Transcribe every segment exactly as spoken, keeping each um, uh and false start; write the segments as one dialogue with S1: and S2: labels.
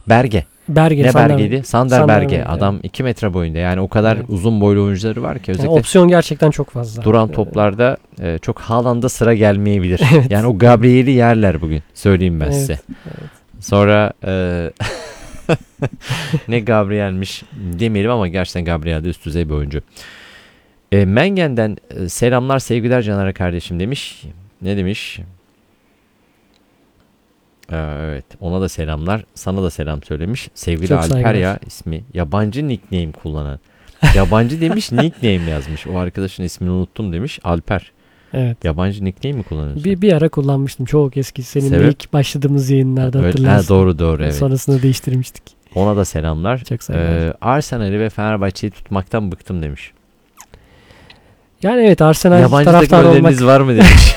S1: Berge.
S2: Berge.
S1: Ne
S2: Sander,
S1: Berge'ydi? Sander,
S2: Sander
S1: Berge.
S2: Berge.
S1: Adam iki metre boyunda. Yani o kadar
S2: Evet.
S1: uzun boylu oyuncuları var ki. Özellikle
S2: yani opsiyon gerçekten çok fazla.
S1: duran toplarda e, çok Haaland'a sıra gelmeyebilir.
S2: Evet.
S1: Yani o Gabriel'i yerler bugün. Söyleyeyim ben
S2: Evet,
S1: size.
S2: evet.
S1: Sonra e, ne Gabriel'miş demeyelim ama gerçekten Gabriel de üst düzey bir oyuncu. E, Mengen'den e, selamlar sevgiler Caner kardeşim demiş. Ne demiş? E, evet, ona da selamlar. Sana da selam söylemiş. Sevgili
S2: Çok
S1: Alper
S2: saygılar.
S1: ya ismi. Yabancı nickname kullanan. Yabancı demiş, nickname yazmış. O arkadaşın ismini unuttum demiş. Alper.
S2: Evet.
S1: Yabancı nickname mi kullanıyorsun?
S2: Bir, bir ara kullanmıştım. Çok eski. Seninle
S1: Sebep?
S2: ilk başladığımız yayınlarda
S1: Öyle-
S2: hatırlarsın.
S1: ha, doğru doğru evet.
S2: Sonrasında değiştirmiştik.
S1: Ona da selamlar.
S2: Çok saygılar.
S1: Ee, Arsenal'i ve Fenerbahçe'yi tutmaktan bıktım demiş.
S2: Yani evet, Arsenal
S1: Yabancı
S2: taraftar
S1: takım
S2: olmak.
S1: öneriniz var mı demiş.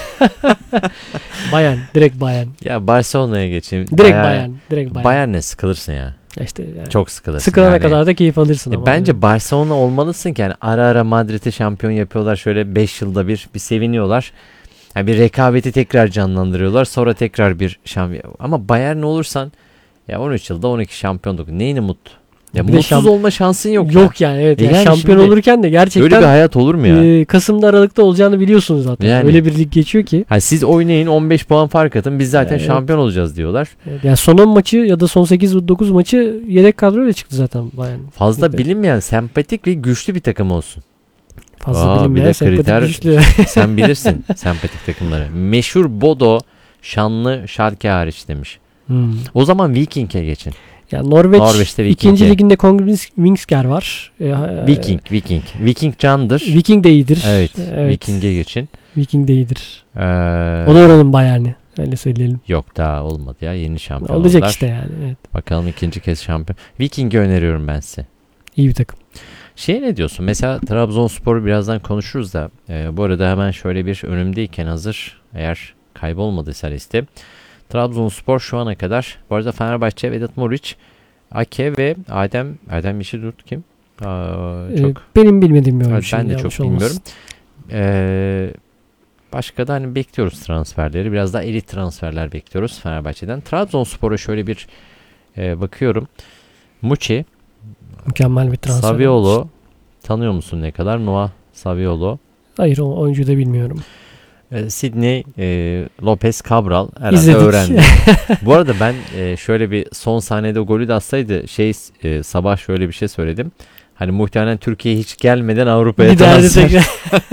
S2: Bayern. Direkt Bayern.
S1: Ya Barcelona'ya geçeyim.
S2: Direkt Bayern. Direkt Bayern.
S1: Bayern'e sıkılırsın ya.
S2: Ya işte yani
S1: Çok sıkılırsın.
S2: sıkılana
S1: yani.
S2: kadar da keyif alırsın
S1: E,
S2: ama.
S1: bence Barcelona olmalısın ki yani ara ara Madrid'i şampiyon yapıyorlar. Şöyle beş yılda bir bir seviniyorlar. Yani bir rekabeti tekrar canlandırıyorlar. Sonra tekrar bir şampiyon. Ama Bayern olursan ya on üç yılda on iki şampiyonluk. Neyini mutlu? Ya
S2: Bir de
S1: mutsuz
S2: şamp-
S1: olma şansın yok.
S2: Yok
S1: ya.
S2: yani evet.
S1: E
S2: Yani
S1: yani
S2: şampiyon
S1: şimdi
S2: olurken de
S1: Öyle bir
S2: gerçekten
S1: hayat olur mu ya?
S2: e, Kasım'da Aralık'ta olacağını biliyorsunuz zaten.
S1: Yani.
S2: Öyle bir lig geçiyor ki.
S1: Ha, siz oynayın on beş puan fark atın. Biz zaten
S2: Evet.
S1: şampiyon olacağız diyorlar.
S2: Evet, yani son on maçı ya da son sekiz dokuz maçı yedek kadroyla çıktı zaten Bayern.
S1: Fazla
S2: Evet.
S1: bilinmeyen, sempatik ve güçlü bir takım olsun.
S2: Fazla
S1: Aa, bir
S2: bilinmeyen
S1: de
S2: sempatik
S1: kriter-
S2: güçlü.
S1: Sen bilirsin sempatik takımları. Meşhur Bodo, şanlı Schalke hariç demiş.
S2: Hmm.
S1: O zaman Viking'e geçin.
S2: Yani Norveç
S1: Norveç'te Viking'e.
S2: ikinci liginde Kongsvinger var. E,
S1: Viking, Viking. Viking candır.
S2: Viking de iyidir.
S1: Evet,
S2: evet.
S1: Viking'e geçin.
S2: Viking de iyidir.
S1: Ee,
S2: O da oranın Bayern'i. Öyle söyleyelim.
S1: Yok daha olmadı ya. Yeni şampiyon
S2: Olacak
S1: oldular.
S2: işte yani. Evet.
S1: Bakalım ikinci kez şampiyon. Viking'i öneriyorum ben size.
S2: İyi bir takım.
S1: Şey ne diyorsun? Mesela Trabzonspor'u birazdan konuşuruz da e, bu arada hemen şöyle bir önümdeyken hazır eğer kaybolmadıysa liste. Trabzonspor şu ana kadar bu arada Fenerbahçe, Vedat Muriç, Ake ve Adem Adem Yeşilyurt kim? Aa,
S2: Ee,
S1: çok
S2: benim bilmediğim bir oyuncu.
S1: evet, ben de çok
S2: yanlış
S1: bilmiyorum.
S2: olmasın.
S1: Ee, başka da hani bekliyoruz transferleri. Biraz daha elit transferler bekliyoruz Fenerbahçe'den. Trabzonspor'a şöyle bir e, bakıyorum. Muçi,
S2: Mükemmel bir transfer.
S1: Saviolo tanıyor musun ne kadar? Noah Saviolo.
S2: Hayır, o oyuncuyu da bilmiyorum.
S1: E, Sidney e, Lopez Cabral herhalde
S2: İzledik.
S1: öğrendi. Bu arada ben e, şöyle bir son saniyede o golü de atsaydı şey e, sabah şöyle bir şey söyledim. Hani muhtemelen Türkiye'ye hiç gelmeden Avrupa'ya
S2: Bir daha
S1: transfer.
S2: tekrar.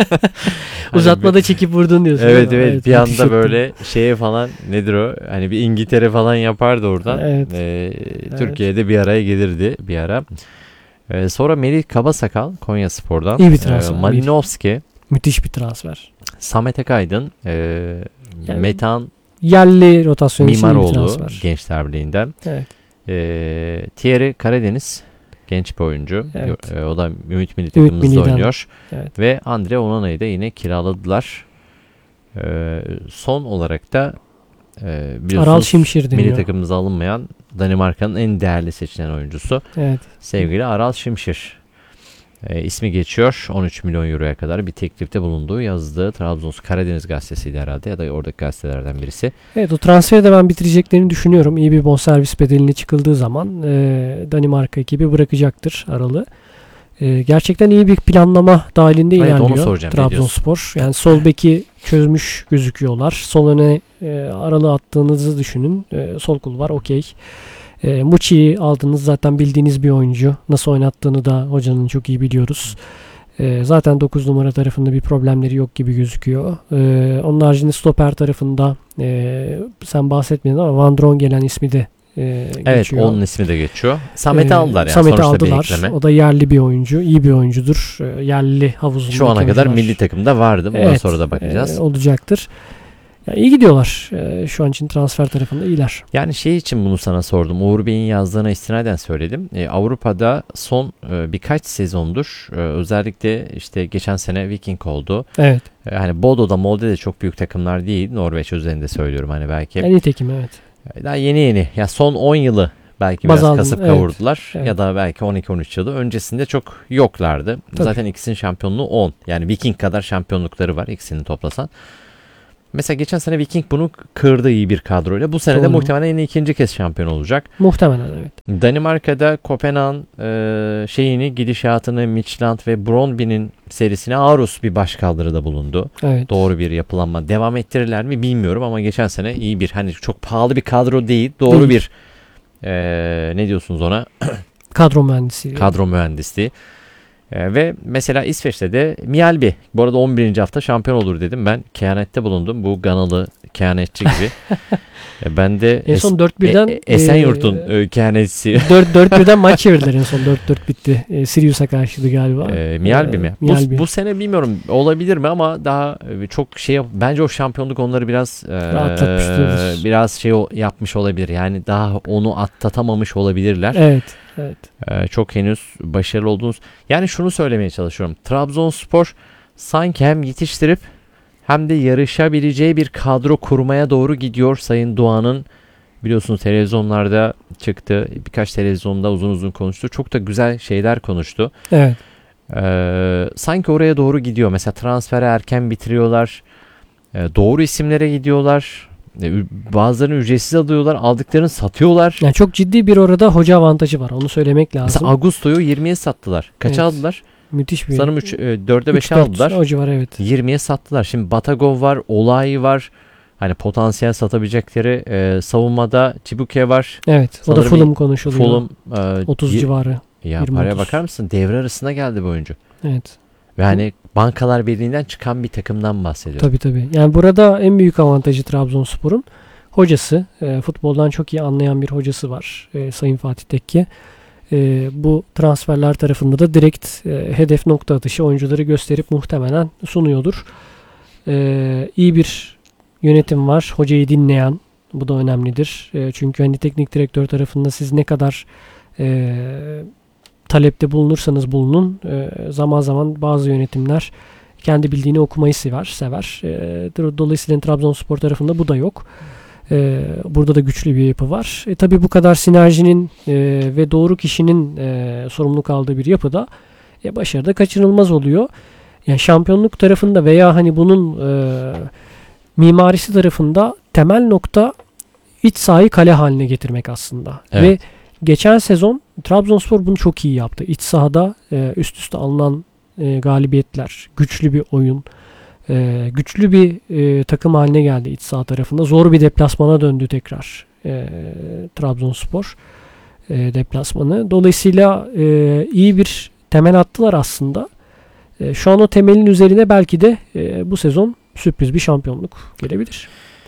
S1: Hani
S2: Uzatmada
S1: bir-
S2: çekip vurdun diyorsun.
S1: Evet
S2: değil mi?
S1: evet bir
S2: müthiş
S1: anda
S2: attın.
S1: böyle şeye falan nedir o? Hani bir İngiltere falan yapardı oradan.
S2: Evet.
S1: E, Türkiye'de bir araya gelirdi bir ara. E, sonra Melih Kabasakal Konyaspor'dan.
S2: İyi bir transfer,
S1: E, Malinovski,
S2: Müthiş bir transfer.
S1: Samet Akaydın, e,
S2: Yani-
S1: Metan
S2: Yerli rotasyon için iyi bir
S1: Mimaroğlu
S2: transfer.
S1: Gençler Birliği'nden.
S2: Evet.
S1: E, Thierry Karadeniz genç bir oyuncu.
S2: Evet.
S1: E, o da Ümit Milli takımımızda
S2: Milli'den.
S1: oynuyor.
S2: Evet.
S1: Ve Andre Onana'yı da yine kiraladılar. E, son olarak da e, biliyorsunuz
S2: Aral Şimşir
S1: milli
S2: deniyor.
S1: takımımıza alınmayan Danimarka'nın en değerli seçilen oyuncusu.
S2: Evet.
S1: Sevgili Aral Şimşir. E, ismi geçiyor. on üç milyon euroya kadar bir teklifte bulunduğu yazdığı Trabzonspor Karadeniz gazetesiydi herhalde ya da oradaki gazetelerden birisi.
S2: Evet, o transferi de ben bitireceklerini düşünüyorum. İyi bir bonservis bedeline çıkıldığı zaman e, Danimarka ekibi bırakacaktır Aral'ı. E, gerçekten iyi bir planlama dahilinde
S1: Evet, onu
S2: ilerliyor
S1: soracağım. Ne
S2: Trabzonspor. Yani sol beki çözmüş gözüküyorlar. Sol öne e, Aral'ı attığınızı düşünün. E, sol kul var, okey. E, Muçi'yi aldınız, zaten bildiğiniz bir oyuncu. Nasıl oynattığını da hocanın çok iyi biliyoruz. E, zaten dokuz numara tarafında bir problemleri yok gibi gözüküyor. E, onun haricinde stoper tarafında e, sen bahsetmedin ama Van Drongelen ismi de e,
S1: Evet
S2: geçiyor.
S1: onun ismi de geçiyor. Samet'i
S2: E,
S1: aldılar yani
S2: Samet'i
S1: sonuçta
S2: aldılar.
S1: bir ekleme.
S2: O da yerli bir oyuncu. İyi bir oyuncudur. E, yerli havuzunda.
S1: Şu ana kadar
S2: oyuncular.
S1: milli takımda vardı. Bundan
S2: Evet,
S1: sonra da bakacağız.
S2: e, olacaktır. Yani iyi gidiyorlar. E, şu an için transfer tarafında iyiler.
S1: Yani şey için bunu sana sordum. Uğur Bey'in yazdığına istinaden söyledim. Ee, Avrupa'da son e, birkaç sezondur e, özellikle işte geçen sene Viking oldu.
S2: Evet.
S1: E, hani Bodo'da, Molde'de çok büyük takımlar değil. Norveç üzerinde söylüyorum hani belki.
S2: En iyi tekim, evet.
S1: Daha yeni yeni. Ya son on yılı belki
S2: Baz
S1: biraz
S2: aldın,
S1: kasıp
S2: evet.
S1: kavurdular.
S2: Evet.
S1: Ya da belki on iki on üç yılı. Öncesinde çok yoklardı.
S2: Tabii.
S1: Zaten ikisinin şampiyonluğu on. Yani Viking kadar şampiyonlukları var ikisini toplasan. mesela geçen sene Viking bunu kırdı iyi bir kadroyla. Bu sene de
S2: Doğru.
S1: muhtemelen yine ikinci kez şampiyon olacak.
S2: Muhtemelen evet.
S1: Danimarka'da Kopenhag'ın e, şeyini, gidişatını Midtjylland ve Brøndby'nin serisine Aarhus bir başkaldırıda bulundu.
S2: Evet.
S1: Doğru bir yapılanma. Devam ettirirler mi bilmiyorum ama geçen sene iyi bir, hani çok pahalı bir kadro değil. Doğru
S2: Değil.
S1: bir e, ne diyorsunuz ona?
S2: Kadro mühendisi.
S1: Kadro mühendisliği. E, ve mesela İsveç'te de Mjällby. Bu arada on birinci hafta şampiyon olur dedim. Ben kehanette bulundum. Bu Ganalı kehanetçi gibi. e, ben de
S2: En son
S1: Es-
S2: dört birden
S1: e- Esenyurt'un e, kehanetçisi.
S2: dört dört birden maç çevirdiler en son. dört dört bitti. E, Sirius'a karşıydı galiba.
S1: E, Mjällby mi? Bu,
S2: Mjällby.
S1: bu sene bilmiyorum olabilir mi ama daha e, çok şey, bence o şampiyonluk onları biraz e,
S2: Rahatlatmıştır.
S1: biraz şey o- yapmış olabilir. Yani daha onu atlatamamış olabilirler.
S2: Evet. Evet.
S1: E, çok henüz başarılı olduğunuz. Yani şunu söylemeye çalışıyorum. Trabzonspor sanki hem yetiştirip hem de yarışabileceği bir kadro kurmaya doğru gidiyor. Sayın Doğan'ın, biliyorsunuz televizyonlarda çıktı. Birkaç televizyonda uzun uzun konuştu. Çok da güzel şeyler konuştu.
S2: Evet.
S1: Ee, sanki oraya doğru gidiyor. Mesela transferi erken bitiriyorlar. Ee, doğru isimlere gidiyorlar. Ee, ü- bazılarını ücretsiz alıyorlar. Aldıklarını satıyorlar.
S2: Yani çok ciddi bir orada hoca avantajı var. Onu söylemek lazım.
S1: Mesela Augusto'yu yirmiye sattılar. Kaça
S2: Evet.
S1: aldılar?
S2: Müthiş bir.
S1: Sanırım üç, dörde
S2: üç
S1: beşe
S2: dört
S1: aldılar.
S2: O civar evet.
S1: yirmiye sattılar. Şimdi Batagov var. Olay var. Hani potansiyel satabilecekleri e, savunmada Çibuke var.
S2: Evet. O da
S1: Sanırım
S2: Fulham
S1: bir
S2: konuşuluyor.
S1: Fulham e,
S2: otuz
S1: y-
S2: civarı.
S1: Ya
S2: yirmi
S1: paraya
S2: otuz.
S1: bakar mısın? Devre arasında geldi bu oyuncu.
S2: Evet.
S1: Ve hani Bankalar Birliği'nden çıkan bir takımdan bahsediyorum.
S2: Tabii tabii. Yani burada en büyük avantajı Trabzonspor'un hocası. E, futboldan çok iyi anlayan bir hocası var. E, Sayın Fatih Tekke. E, bu transferler tarafında da direkt e, hedef nokta atışı oyuncuları gösterip muhtemelen sunuyordur. E, iyi bir yönetim var. Hocayı dinleyen. Bu da önemlidir. E, çünkü hani teknik direktör tarafında siz ne kadar e, talepte bulunursanız bulunun, e, zaman zaman bazı yönetimler kendi bildiğini okumayı sever. sever. E, dolayısıyla Trabzonspor tarafında bu da yok. E, burada da güçlü bir yapı var. E, tabii bu kadar sinerjinin e, ve doğru kişinin e, sorumluluk aldığı bir yapıda e, başarıda kaçınılmaz oluyor. Yani şampiyonluk tarafında veya hani bunun e, mimarisi tarafında temel nokta iç sahayı kale haline getirmek aslında.
S1: Evet.
S2: Ve geçen sezon Trabzonspor bunu çok iyi yaptı. İç sahada e, üst üste alınan e, galibiyetler, güçlü bir oyun, e, güçlü bir e, takım haline geldi iç saha tarafında. Zor bir deplasmana döndü tekrar e, Trabzonspor e, deplasmanı. Dolayısıyla e, iyi bir temel attılar aslında. E, şu an o temelin üzerine belki de e, bu sezon sürpriz bir şampiyonluk gelebilir.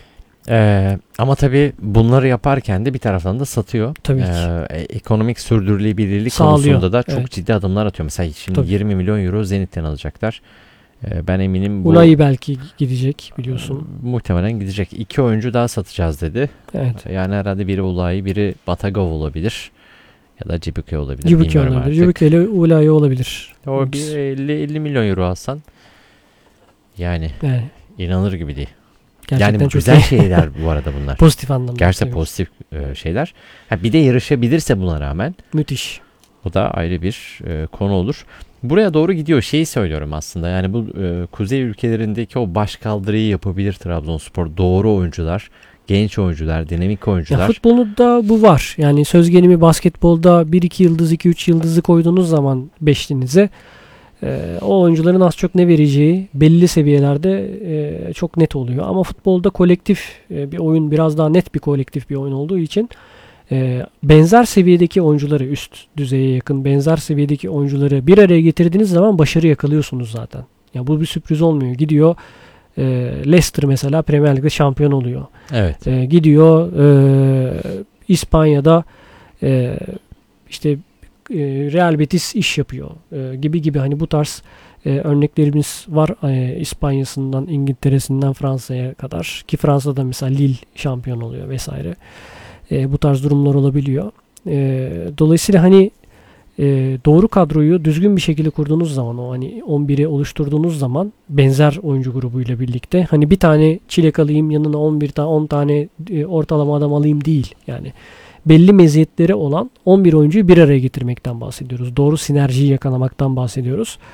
S1: Ee, ama tabii bunları yaparken de bir taraftan da satıyor.
S2: Tabii ki.
S1: Ee, e- ekonomik sürdürülebilirlik
S2: Sağlıyor.
S1: konusunda da çok
S2: Evet.
S1: ciddi adımlar atıyor. Mesela şimdi
S2: Tabii.
S1: yirmi milyon euro Zenit'ten alacaklar. Ee, ben eminim bu
S2: Ulay belki gidecek biliyorsun.
S1: muhtemelen gidecek. İki oyuncu daha satacağız dedi.
S2: Evet.
S1: Yani herhalde biri Ulay, biri Batagov olabilir. Ya da Cibuke olabilir.
S2: Cibuke
S1: bilmiyorum
S2: olabilir.
S1: artık.
S2: Cibuke ile Ulay olabilir.
S1: O bir elli elli milyon euro alsan yani
S2: Yani
S1: inanılır gibi değil.
S2: gerçekten
S1: Yani
S2: çok
S1: güzel
S2: iyi.
S1: şeyler bu arada bunlar.
S2: Pozitif anlamda.
S1: Gerçekten
S2: tabii.
S1: pozitif e, şeyler. Ha, bir de yarışabilirse buna rağmen
S2: Müthiş.
S1: bu da ayrı bir e, konu olur. Buraya doğru gidiyor. Şeyi söylüyorum aslında. Yani bu e, kuzey ülkelerindeki o başkaldırıyı yapabilir Trabzonspor. Doğru oyuncular, genç oyuncular, dinamik
S2: Ya
S1: oyuncular.
S2: futbolda bu var. Yani söz gelimi basketbolda bir iki yıldız, iki üç yıldızı koyduğunuz zaman beşlinize e, o oyuncuların az çok ne vereceği belli seviyelerde e, çok net oluyor. Ama futbolda kolektif e, bir oyun, biraz daha net bir kolektif bir oyun olduğu için e, benzer seviyedeki oyuncuları, üst düzeye yakın benzer seviyedeki oyuncuları bir araya getirdiğiniz zaman başarı yakalıyorsunuz zaten. Ya bu bir sürpriz olmuyor. Gidiyor e, Leicester mesela Premier Lig'de şampiyon oluyor.
S1: Evet.
S2: E, gidiyor e, İspanya'da e, işte e, Real Betis iş yapıyor e, gibi gibi hani bu tarz e, örneklerimiz var e, İspanya'sından, İngiltere'sinden Fransa'ya kadar ki Fransa'da mesela Lille şampiyon oluyor vesaire. E, bu tarz durumlar olabiliyor. E, dolayısıyla hani e, doğru kadroyu düzgün bir şekilde kurduğunuz zaman o hani on biri oluşturduğunuz zaman benzer oyuncu grubuyla birlikte hani bir tane çilek alayım yanına on bir tane on tane e, ortalama adam alayım değil. Yani belli meziyetleri olan on bir oyuncuyu bir araya getirmekten bahsediyoruz. Doğru sinerjiyi yakalamaktan bahsediyoruz.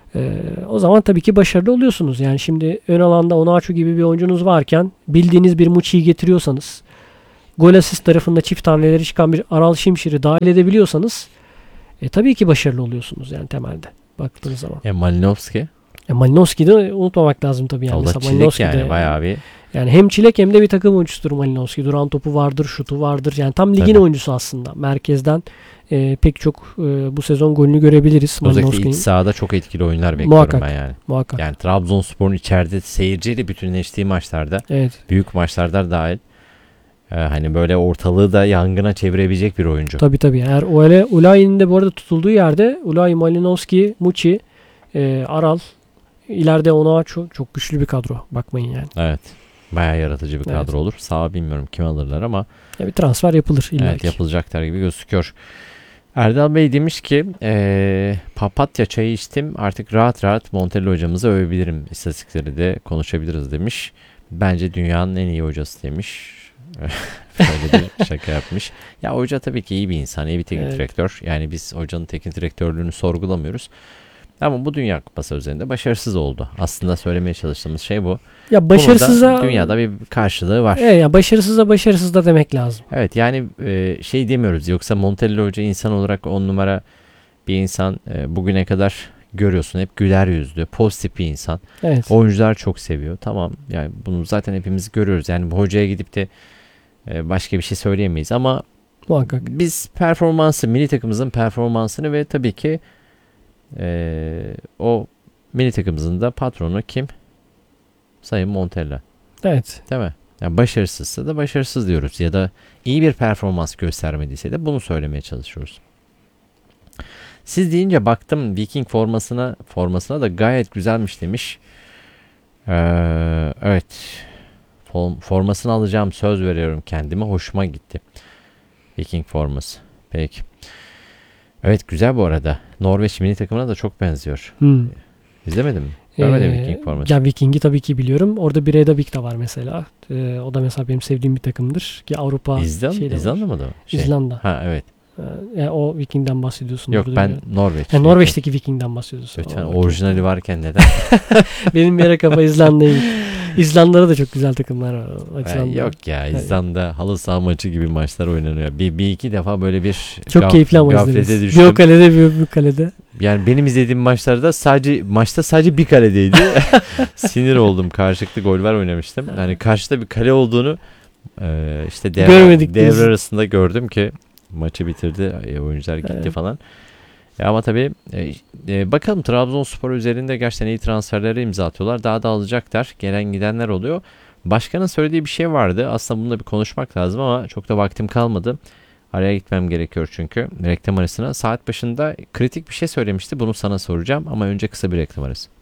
S2: Ee, o zaman tabii ki başarılı oluyorsunuz. Yani şimdi ön alanda Onaçu gibi bir oyuncunuz varken bildiğiniz bir Muçi'yi getiriyorsanız, gol asist tarafında çift taneleri çıkan bir Aral Şimşir'i dahil edebiliyorsanız e, tabii ki başarılı oluyorsunuz yani temelde baktığınız zaman.
S1: E, Malinovski.
S2: E, Malinovski'yi de unutmamak lazım tabii yani.
S1: O da
S2: Mesela
S1: çilek
S2: Malinovski
S1: yani
S2: de-
S1: bayağı bir.
S2: Yani hem çilek hem de bir takım oyuncusudur Malinovski. Duran topu vardır, şutu vardır. Yani tam ligin
S1: Tabii.
S2: oyuncusu aslında. Merkezden e, pek çok e, bu sezon golünü görebiliriz
S1: Özellikle iç
S2: Malinovski'nin.
S1: sahada çok etkili oyunlar bekliyorum
S2: Muhakkak.
S1: ben yani.
S2: Muhakkak.
S1: Yani Trabzonspor'un içeride seyirciyle bütünleştiği maçlarda,
S2: Evet.
S1: büyük maçlarda dahil e, hani böyle ortalığı da yangına çevirebilecek bir oyuncu.
S2: Tabii tabii. Eğer öyle Ulayi'nin de bu arada tutulduğu yerde Ulayi, Malinovski, Muçi, e, Aral, ileride Onaçu çok güçlü bir kadro. Bakmayın yani.
S1: Evet. Bayağı yaratıcı bir kadro
S2: Evet.
S1: olur. Sağa bilmiyorum kim alırlar ama
S2: Ya bir transfer yapılır illa
S1: evet
S2: ki.
S1: yapılacaklar gibi gözüküyor. Erdal Bey demiş ki eee, papatya çayı içtim artık rahat rahat Montella hocamızı övebilirim. İstatistikleri de konuşabiliriz demiş. Bence dünyanın en iyi hocası demiş. Böyle bir şaka yapmış. Ya hoca tabii ki iyi bir insan, iyi bir teknik
S2: Evet.
S1: direktör. Yani biz hocanın teknik direktörlüğünü sorgulamıyoruz. Ama bu Dünya Kupası üzerinde başarısız oldu. Aslında söylemeye çalıştığımız şey bu.
S2: Ya
S1: Bunun da
S2: başarısıza
S1: dünyada bir karşılığı var.
S2: Evet, ya başarısıza başarısız da demek lazım.
S1: Evet yani e, şey demiyoruz yoksa Montella Hoca insan olarak on numara bir insan e, bugüne kadar görüyorsun hep güler yüzlü, pozitif bir insan.
S2: Evet.
S1: Oyuncular çok seviyor. Tamam yani bunu zaten hepimiz görüyoruz. Yani bu hocaya gidip de e, başka bir şey söyleyemeyiz ama
S2: Muhakkak.
S1: biz performansı, milli takımımızın performansını ve tabii ki e, o milli takımımızın da patronu kim? Sayın Montella.
S2: Evet.
S1: Değil mi? Yani başarısızsa da başarısız diyoruz ya da iyi bir performans göstermediyse de bunu söylemeye çalışıyoruz. Siz deyince baktım Viking formasına formasına da gayet güzelmiş demiş. Ee, evet. Form, formasını alacağım söz veriyorum kendime. Hoşuma gitti. Viking forması. Peki. Evet güzel bu arada. Norveç milli takımına da çok benziyor.
S2: Hmm.
S1: İzlemedin mi? Görmedim
S2: Ee,
S1: Viking forması.
S2: Ya Viking'i tabii ki biliyorum. Orada bir Edabik de var mesela. Ee, o da mesela benim sevdiğim bir takımdır. Ki Avrupa
S1: İzland,
S2: şeyde var.
S1: İzlanda mı da? o? Şey.
S2: İzlanda.
S1: Ha evet.
S2: Ee, yani o Viking'den bahsediyorsun.
S1: Yok
S2: burada
S1: ben
S2: biliyorum.
S1: Norveç.
S2: Yani Norveç'teki Viking'den bahsediyorsun.
S1: Lütfen
S2: Aa, okey.
S1: orijinali varken neden?
S2: Benim bir ara kafa İzlanda'yı. İzlanda'da da çok güzel takımlar var. o
S1: Ha,
S2: açıdan da.
S1: yok ya İzlanda halı saha maçı gibi maçlar oynanıyor. Bir, bir iki defa böyle bir
S2: Çok
S1: gaf-
S2: keyifli ama
S1: gaflete
S2: izlemesi. Bir
S1: düştüm.
S2: o kalede bir bu kalede.
S1: Yani benim izlediğim maçlarda sadece maçta sadece bir kaledeydi. Sinir oldum. Karşılıklı gol var oynamıştım. Yani karşıda bir kale olduğunu e, işte devre,
S2: Görmedik
S1: devre
S2: biz.
S1: arasında gördüm ki maçı bitirdi. E, oyuncular gitti
S2: Evet.
S1: falan. E, ama tabii e, e, bakalım Trabzonspor üzerinde gerçekten iyi transferleri imza atıyorlar. Daha da alacaklar. Gelen gidenler oluyor. Başkanın söylediği bir şey vardı. Aslında bununla bir konuşmak lazım ama çok da vaktim kalmadı. Araya gitmem gerekiyor çünkü reklam arasına. Saat başında kritik bir şey söylemişti. Bunu sana soracağım ama önce kısa bir reklam arası.